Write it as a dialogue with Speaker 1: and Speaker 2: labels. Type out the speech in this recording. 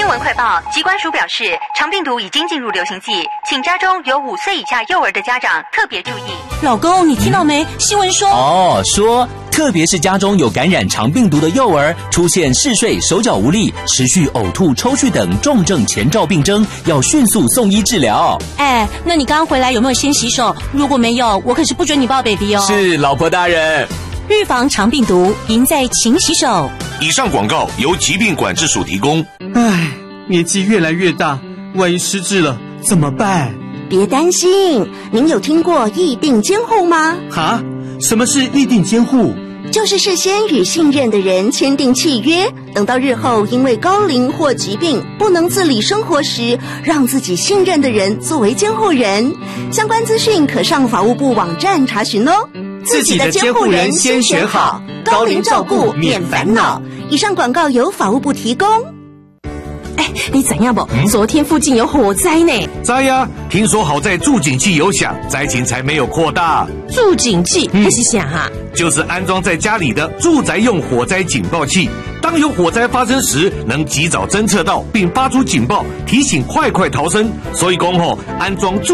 Speaker 1: 新闻快报，疾管署表示，肠病毒已经进入流行季，请家中有5岁以下幼儿的家长特别注意。
Speaker 2: 老公，你听到没？新闻说
Speaker 3: 特别是家中有感染肠病毒的幼儿，出现嗜睡、手脚无力、持续呕吐、抽搐等重症前兆病征，要迅速送医治疗。
Speaker 2: 哎，那你刚刚回来有没有先洗手？如果没有，我可是不准你抱 baby 哦。
Speaker 3: 是，老婆大人。
Speaker 2: 预防肠病毒，赢在勤洗手。
Speaker 4: 以上广告由疾病管制署提供。
Speaker 5: 唉，年纪越来越大，万一失智了怎么办？
Speaker 6: 别担心，您有听过议定监护吗？
Speaker 5: 哈？什么是议定监护？
Speaker 6: 就是事先与信任的人签订契约，等到日后因为高龄或疾病不能自理生活时，让自己信任的人作为监护人。相关资讯可上法务部网站查询哦。
Speaker 5: 自己的监护人先选好，高龄照顾免烦恼。
Speaker 6: 以上广告由法务部提供。
Speaker 2: 哎，你怎样不？昨天附近有火灾呢。
Speaker 4: 灾呀！听说好在住警器有响，灾情才没有扩大。
Speaker 2: 住警器还是啥哈？
Speaker 4: 就是安装在家里的住宅用火灾警报器，当有火灾发生时，能及早侦测到并发出警报，提醒快逃生。所以安装